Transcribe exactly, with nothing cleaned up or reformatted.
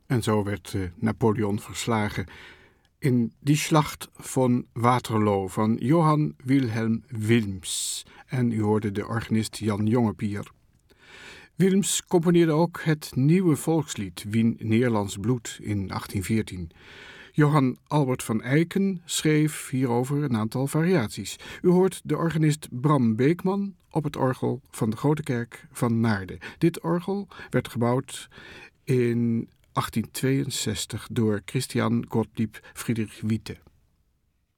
En zo werd uh, Napoleon verslagen in Die Schlacht van Waterloo van Johann Wilhelm Wilms. En u hoorde de organist Jan Jongepier. Wilms componeerde ook het nieuwe volkslied Wien Nederlands bloed in achttien veertien. Johann Albert van Eycken schreef hierover een aantal variaties. U hoort de organist Bram Beekman op het orgel van de Grote Kerk van Naarden. Dit orgel werd gebouwd in achttien tweeënzestig door Christian Gottlieb Friedrich Witte.